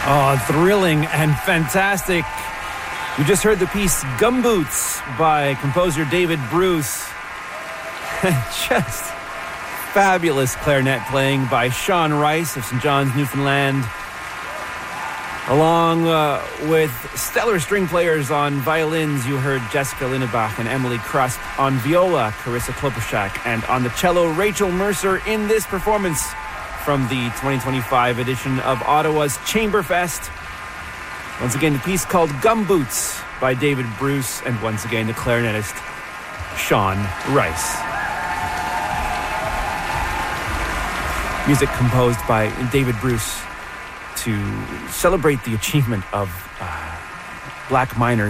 Oh, thrilling and fantastic. We just heard the piece Gumboots by composer David Bruce. Just fabulous clarinet playing by Sean Rice of St. John's, Newfoundland. Along with stellar string players on violins, you heard Jessica Linnebach and Emily Krusp. On viola, Carissa Klobuchak. And on the cello, Rachel Mercer in this performance from the 2025 edition of Ottawa's Chamberfest. Once again, the piece called Gumboots by David Bruce, and once again, the clarinetist Sean Rice. Music composed by David Bruce to celebrate the achievement of black miners